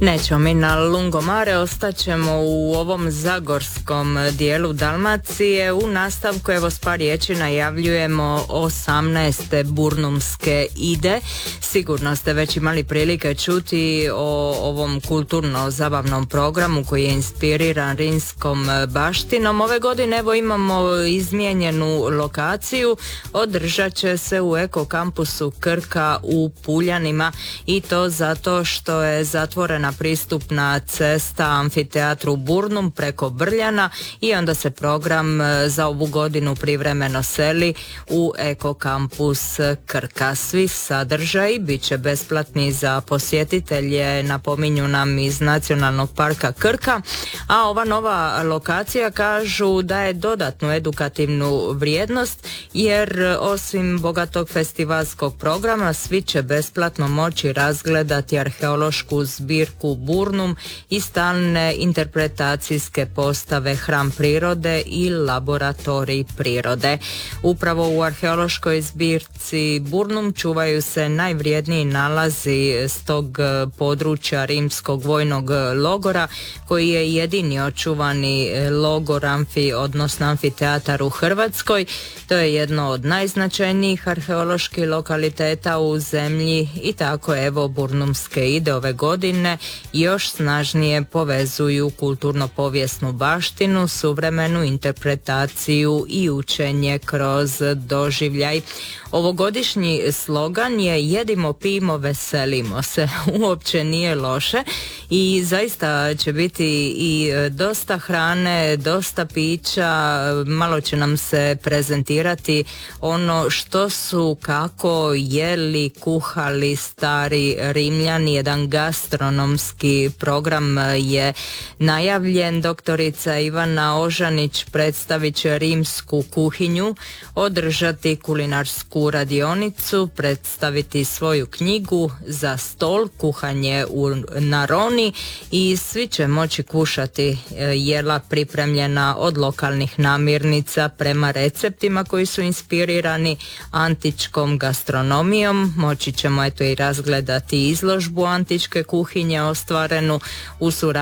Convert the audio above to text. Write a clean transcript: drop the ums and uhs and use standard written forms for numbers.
Nećemo mi na Lungomare, ostaćemo u ovom zagorskom dijelu Dalmacije. U nastavku evo s par riječi najavljujemo 18. Burnumske ide. Sigurno ste već imali prilike čuti o ovom kulturno-zabavnom programu koji je inspiriran rimskom baštinom. Ove godine evo imamo izmijenjenu lokaciju. Održat će se u Eko kampusu Krka u Puljanima i to zato što je zatvorena pristupna cesta amfiteatru Burnum preko Brljana i onda se program za ovu godinu privremeno seli u Eko kampus Krka. Svi sadržaji bit će besplatni za posjetitelje, napominju nam iz Nacionalnog parka Krka, a ova nova lokacija kažu da je dodatnu edukativnu vrijednost jer osim bogatog festivalskog programa svi će besplatno moći razgledati arheološku zbirku Burnum i stalne interpretacijske postave Hram prirode i Laboratorij prirode. Upravo u arheološkoj zbirci Burnum čuvaju se najvrijedniji nalazi s tog područja rimskog vojnog logora koji je jedini očuvani logor odnosno amfiteatar u Hrvatskoj. To je jedno od najznačajnijih arheoloških lokaliteta u zemlji i tako evo Burnumske ide ove godine još snažnije povezuju kulturno-povijesnu baštinu, suvremenu interpretaciju i učenje kroz doživljaj. Ovogodišnji slogan je jedimo, pijmo, veselimo se. Uopće nije loše i zaista će biti i dosta hrane, dosta pića, malo će nam se prezentirati ono što su, kako jeli, kuhali stari Rimljani. Jedan gastronomski program je najavljen. Doktorica Ivana Ožanić predstavit će rimsku kuhinju, održati kulinarsku radionicu, predstaviti svoju knjigu Za stol, kuhanje u Naroni i svi će moći kušati jela pripremljena od lokalnih namirnica prema receptima koji su inspirirani antičkom gastronomijom. Moći ćemo eto i razgledati izložbu antičke kuhinje ostvarenu u suradnji